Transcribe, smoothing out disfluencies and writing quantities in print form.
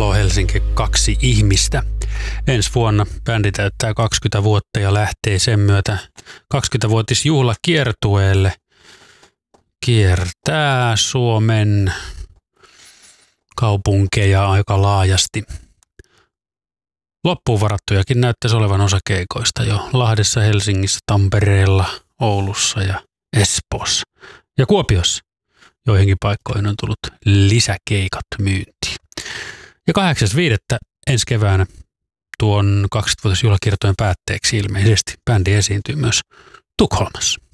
Halo Helsinki 2 ihmistä. Ensi vuonna bändi täyttää 20 vuotta ja lähtee sen myötä 20-vuotisjuhlakiertueelle. Kiertää Suomen kaupunkeja aika laajasti. Loppuun varattujakin näyttäisi olevan osa keikoista jo Lahdessa, Helsingissä, Tampereella, Oulussa ja Espoossa. Ja Kuopiossa joihinkin paikkoihin on tullut lisäkeikat myyntiin. Ja 8.5. ensi keväänä tuon 20-vuotisjuhlakiertojen päätteeksi ilmeisesti bändi esiintyy myös Tukholmassa.